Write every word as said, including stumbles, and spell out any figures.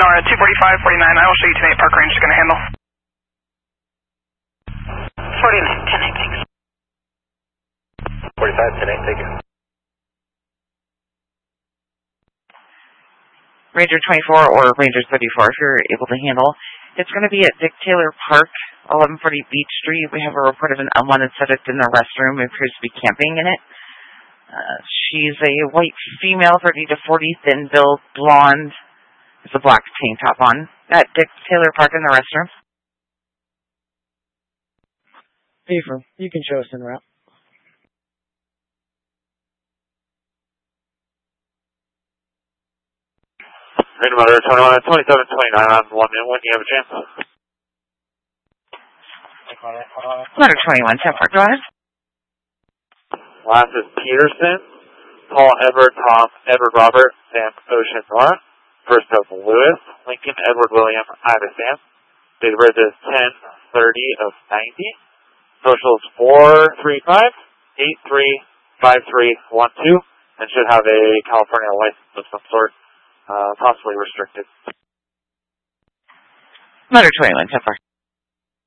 Nora, two forty-five, forty-nine. I will show you ten eight Park Range is going to handle. forty-nine, ten eight, thanks. forty-five, ten eight, thank you. Ranger twenty-four or Ranger thirty-four, if you're able to handle. It's going to be at Dick Taylor Park, eleven forty Beach Street. We have a report of an unwanted subject in the restroom who appears to be camping in it. Uh, she's a white female, thirty to forty, thin-built, blonde, with a black tank top on. At Dick Taylor Park in the restroom. Beaver, you can show us en route. Ranger Mother twenty-one, twenty-seven, twenty-nine on one minute. When do you have a chance? Letter twenty-one, ten Park, go ahead. Last is Peterson, Paul, Edward, Tom, Edward, Robert, Sam, Ocean, Nora. First up, Lewis, Lincoln, Edward, William, Ida, Sam. Date of birth is ten thirty of ninety. Social is four three five, eight three five three one two, and should have a California license of some sort, uh, possibly restricted. Letter twenty-one, ten Park.